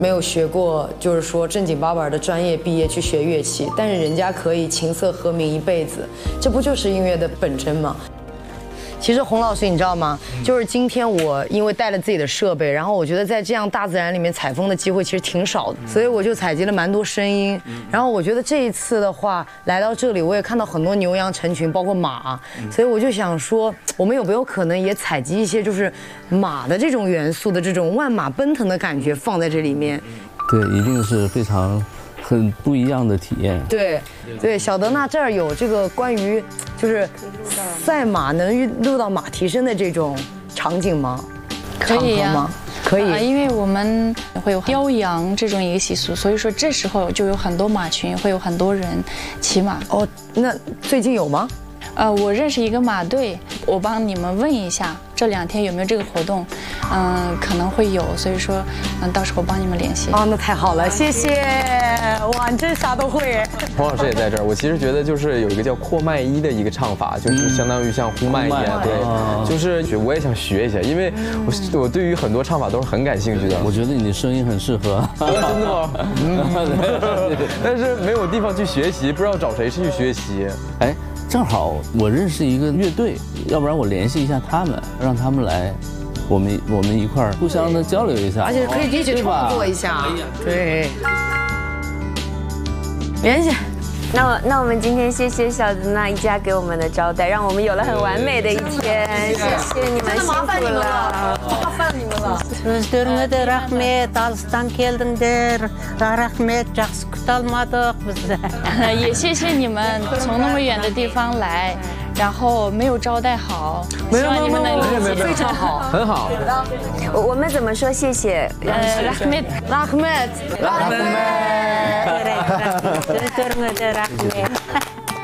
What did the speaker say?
没有学过，就是说正经八百的专业毕业去学乐器，但是人家可以琴瑟和鸣一辈子，这不就是音乐的本真吗？其实洪老师，你知道吗？就是今天我因为带了自己的设备，然后我觉得在这样大自然里面采风的机会其实挺少的，所以我就采集了蛮多声音。然后我觉得这一次的话，来到这里我也看到很多牛羊成群，包括马，所以我就想说，我们有没有可能也采集一些就是马的这种元素的这种万马奔腾的感觉放在这里面？ 对，一定是非常很不一样的体验。 对，小德纳这儿有这个关于就是赛马能录到马蹄声的这种场景吗？ 可以呀， 可以， 因为我们会有雕羊这种一个习俗，所以说这时候就有很多马群，会有很多人骑马。 哦，那最近有吗？ 我认识一个马队，我帮你们问一下这2天有没有这个活动，可能会有，所以说，到时候帮你们联系。 哦，那太好了，谢谢！哇，你真啥都会。 洪老师也在这儿，我其实觉得就是有一个叫扩麦一的一个唱法，就是相当于像呼麦一样，对，就是我也想学一下，因为我对于很多唱法都是很感兴趣的。 我觉得你的声音很适合。 真的吗？但是没有地方去学习，不知道找谁去学习。 哎。正好我认识一个乐队，要不然我联系一下他们，让他们来，我们一块儿互相的交流一下， 而且可以一起创作一下。对，联系。 那我们今天谢谢小德纳一家给我们的招待，让我们有了很完美的一天。谢谢你们，辛苦了， 麻烦你们了。 Өздеріңізге рахмет, алыстан келдіңдер. Рахмет, жақсы күте алмадық біз. 也谢谢你们从那么远的地方来，然后没有招待好，希望你们能理解。 非常好， 很好。 我们怎么说谢谢 ？Rahmet. Rahmet. Rahmet. Rahmet.